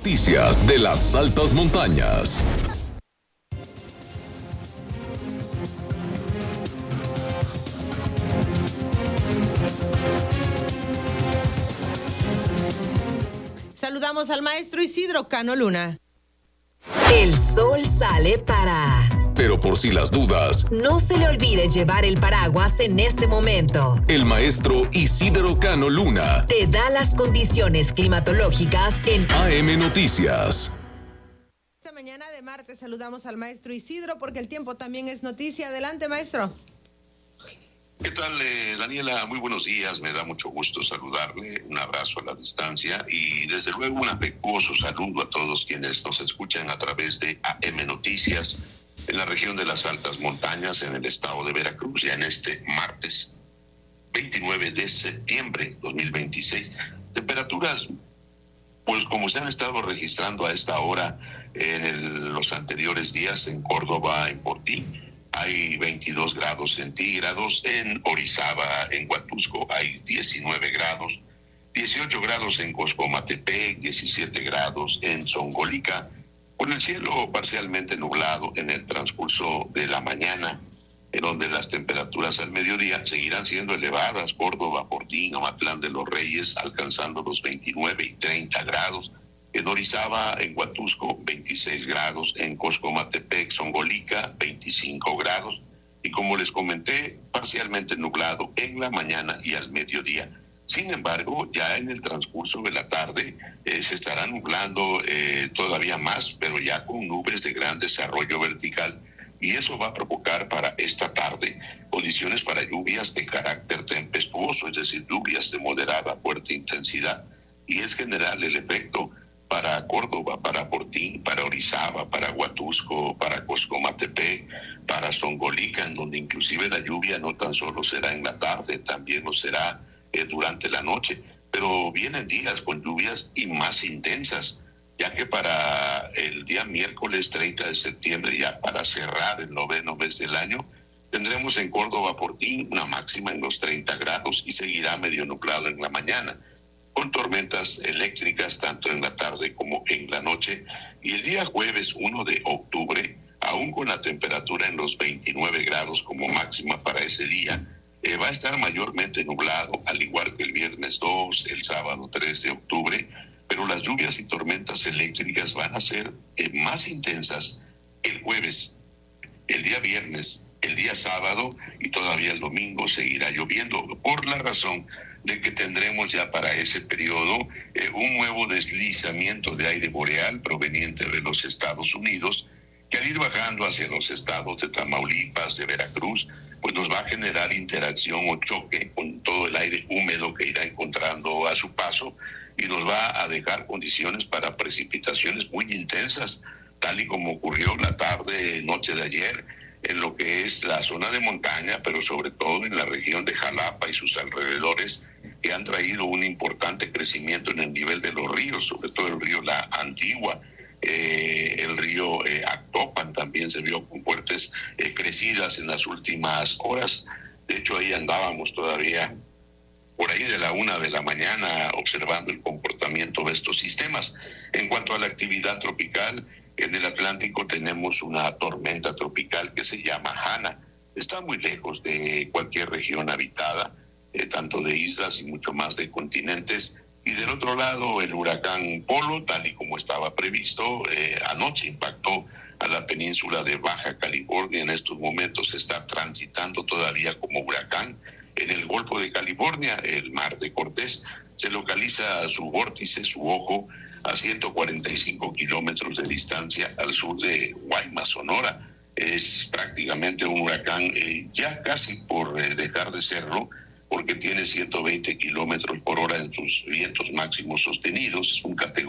Noticias de las altas montañas. Saludamos al maestro Isidro Cano Luna. El sol sale para... Pero por si las dudas, no se le olvide llevar el paraguas en este momento. El maestro Isidro Cano Luna te da las condiciones climatológicas en AM Noticias. Esta mañana de martes saludamos al maestro Isidro porque el tiempo también es noticia. Adelante, maestro. ¿Qué tal, Daniela? Muy buenos días, me da mucho gusto saludarle, un abrazo a la distancia y desde luego un afectuoso saludo a todos quienes nos escuchan a través de AM Noticias en la región de las altas montañas en el estado de Veracruz, ya en este martes 29 de septiembre 2026. Temperaturas, pues como se han estado registrando a esta hora en los anteriores días en Córdoba, en Portín, hay 22 grados centígrados, en Orizaba, en Huatusco hay 19 grados, 18 grados en Coscomatepec, 17 grados en Zongolica, con el cielo parcialmente nublado en el transcurso de la mañana, en donde las temperaturas al mediodía seguirán siendo elevadas. Córdoba, Portín, Amatlán de los Reyes alcanzando los 29 y 30 grados, en Orizaba, en Huatusco, 26 grados, en Coscomatepec, Zongolica, 25 grados, y como les comenté, parcialmente nublado en la mañana y al mediodía. Sin embargo, ya en el transcurso de la tarde se estará nublando todavía más, pero ya con nubes de gran desarrollo vertical, y eso va a provocar para esta tarde condiciones para lluvias de carácter tempestuoso, es decir, lluvias de moderada a fuerte intensidad, y es general el efecto para Córdoba, para Portín, para Orizaba, para Huatusco, para Coscomatepec, para Zongolica, en donde inclusive la lluvia no tan solo será en la tarde, también lo será durante la noche, pero vienen días con lluvias y más intensas, ya que para el día miércoles 30 de septiembre, ya para cerrar el noveno mes del año, tendremos en Córdoba, Portín, una máxima en los 30 grados y seguirá medio nublado en la mañana, con tormentas eléctricas tanto en la tarde como en la noche. Y el día jueves 1 de octubre, aún con la temperatura en los 29 grados como máxima para ese día, va a estar mayormente nublado, al igual que el viernes 2, el sábado 3 de octubre, pero las lluvias y tormentas eléctricas van a ser más intensas el jueves, el día viernes, el día sábado, y todavía el domingo seguirá lloviendo, por la razón de que tendremos ya para ese periodo un nuevo deslizamiento de aire boreal proveniente de los Estados Unidos, que al ir bajando hacia los estados de Tamaulipas, de Veracruz, pues nos va a generar interacción o choque con todo el aire húmedo que irá encontrando a su paso y nos va a dejar condiciones para precipitaciones muy intensas, tal y como ocurrió la tarde, noche de ayer, en lo que es la zona de montaña, pero sobre todo en la región de Jalapa y sus alrededores, que han traído un importante crecimiento en el nivel de los ríos, sobre todo el río La Antigua, el río Actopan también se vio con fuertes crecidas en las últimas horas. De hecho, ahí andábamos todavía por ahí de la 1 de la mañana observando el comportamiento de estos sistemas. En cuanto a la actividad tropical, en el Atlántico tenemos una tormenta tropical que se llama Hanna. Está muy lejos de cualquier región habitada, tanto de islas y mucho más de continentes. Y del otro lado, el huracán Polo, tal y como estaba previsto, anoche impactó a la península de Baja California. En estos momentos se está transitando todavía como huracán. En el Golfo de California, el Mar de Cortés, se localiza su vórtice, su ojo, a 145 kilómetros de distancia al sur de Guaymas, Sonora. Es prácticamente un huracán ya casi por dejar de serlo, porque tiene 120 kilómetros por hora en sus vientos máximos sostenidos. Es un categoría